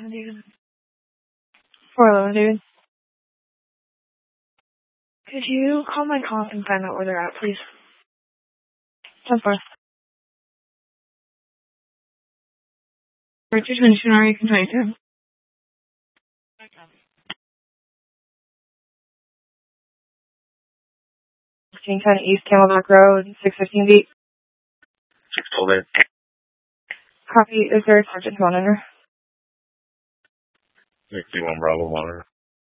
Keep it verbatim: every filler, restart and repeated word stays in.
eleven, dude. four eleven, dude. Could you call my comp and find out where they're at, please? ten four. Richard Missionary, you can try to. sixteen ten East Camelback Road, six fifteen beat. Hold it. Copy. Is there a sergeant phone number? sixty-one Bravo Monitor.